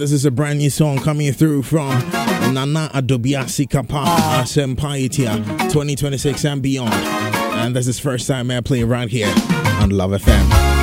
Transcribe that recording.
this is a brand new song coming through from Nana Adobiasi Kapa Sempaitia 2026 and beyond. And this is first time I play around here on Love FM.